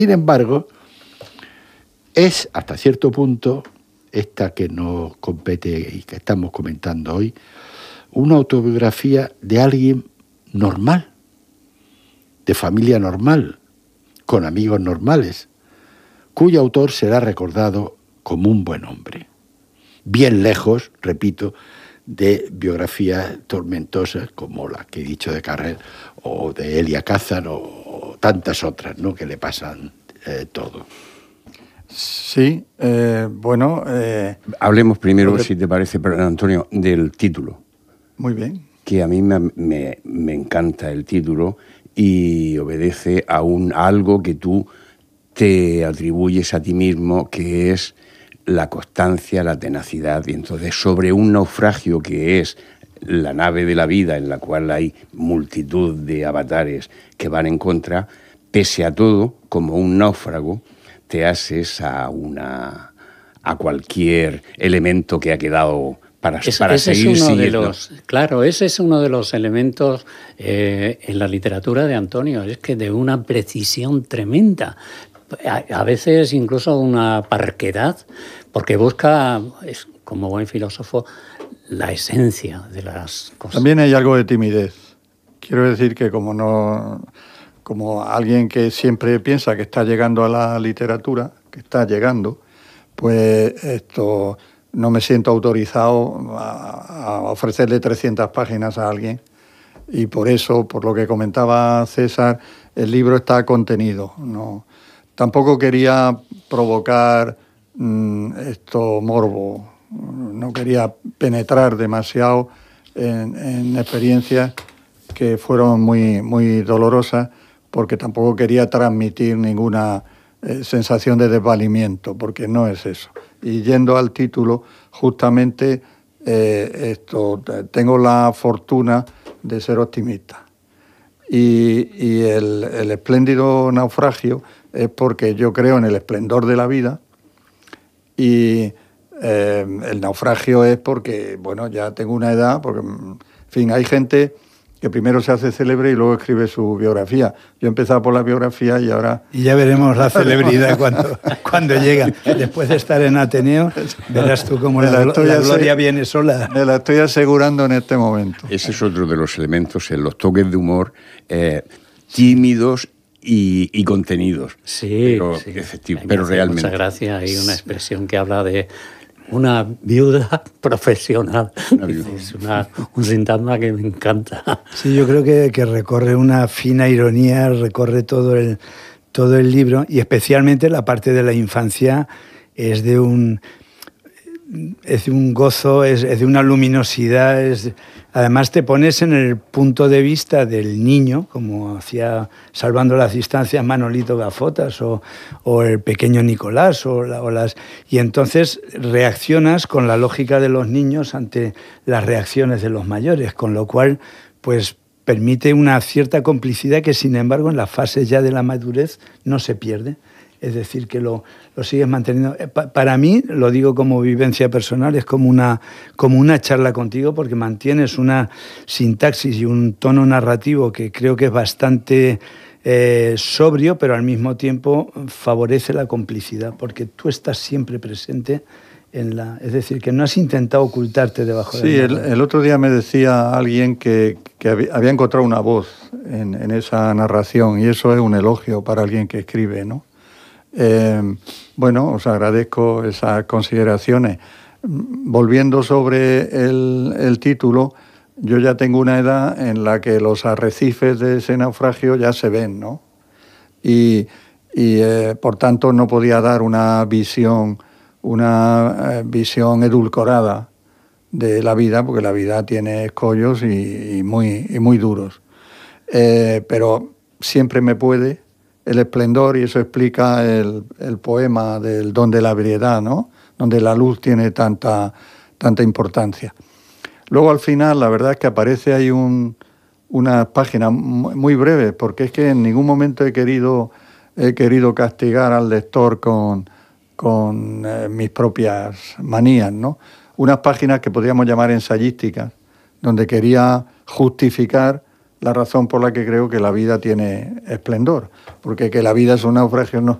Sin embargo, es hasta cierto punto, esta que nos compete y que estamos comentando hoy, una autobiografía de alguien normal, de familia normal, con amigos normales, cuyo autor será recordado como un buen hombre. Bien lejos, repito, de biografías tormentosas como la que he dicho de Carrel o de Elia Kazan o tantas otras, ¿no?, que le pasan todo. Sí, bueno... Hablemos primero, si te parece, Antonio, del título. Muy bien. Que a mí me encanta el título y obedece a algo que tú te atribuyes a ti mismo, que es la constancia, la tenacidad. Y entonces, sobre un naufragio que es la nave de la vida, en la cual hay multitud de avatares que van en contra, pese a todo, como un náufrago, te haces a cualquier elemento que ha quedado para seguir siguiendo. Claro, ese es uno de los elementos en la literatura de Antonio, es que de una precisión tremenda, a veces incluso una parquedad, porque busca, como buen filósofo, la esencia de las cosas. También hay algo de timidez. Quiero decir que como alguien que siempre piensa que está llegando a la literatura, que está llegando, pues no me siento autorizado a ofrecerle 300 páginas a alguien. Y por eso, por lo que comentaba César, el libro está contenido. No, tampoco quería provocar morbo. No quería penetrar demasiado en experiencias que fueron muy, muy dolorosas, porque tampoco quería transmitir ninguna sensación de desvalimiento, porque no es eso. Y yendo al título, justamente tengo la fortuna de ser optimista. Y el espléndido naufragio es porque yo creo en el esplendor de la vida, y el naufragio es porque, bueno, ya tengo una edad, porque, en fin, hay gente que primero se hace célebre y luego escribe su biografía. Yo he empezado por la biografía y ahora... Y ya veremos la celebridad cuando llega. Después de estar en Ateneo, verás tú cómo la gloria viene sola. Me la estoy asegurando en este momento. Ese es otro de los elementos, en los toques de humor tímidos y contenidos. Sí, pero realmente. Muchas gracias. Hay una expresión que habla de una viuda profesional. Es un sintagma que me encanta. Sí, yo creo que recorre una fina ironía, recorre todo el libro, y especialmente la parte de la infancia es de un gozo, es de una luminosidad. Además te pones en el punto de vista del niño, como hacía, salvando las distancias, Manolito Gafotas o el pequeño Nicolás, y entonces reaccionas con la lógica de los niños ante las reacciones de los mayores, con lo cual pues permite una cierta complicidad que, sin embargo, en las fases ya de la madurez no se pierde. Es decir, que lo sigues manteniendo. Para mí, lo digo como vivencia personal, es como una charla contigo, porque mantienes una sintaxis y un tono narrativo que creo que es bastante sobrio, pero al mismo tiempo favorece la complicidad, porque tú estás siempre presente es decir, que no has intentado ocultarte debajo de la... Sí, el otro día me decía alguien que había encontrado una voz en esa narración, y eso es un elogio para alguien que escribe, ¿no? Bueno, os agradezco esas consideraciones. Volviendo sobre el título, yo ya tengo una edad en la que los arrecifes de ese naufragio ya se ven, ¿no? Y por tanto no podía dar una visión edulcorada de la vida, porque la vida tiene escollos y muy duros. Pero siempre me puede el esplendor, y eso explica el poema del Don de la ebriedad, ¿no?, donde la luz tiene tanta importancia. Luego, al final, la verdad es que aparece ahí una página muy breve, porque es que en ningún momento he querido castigar al lector con mis propias manías, ¿no? Unas páginas que podríamos llamar ensayísticas, donde quería justificar la razón por la que creo que la vida tiene esplendor, porque que la vida es un naufragio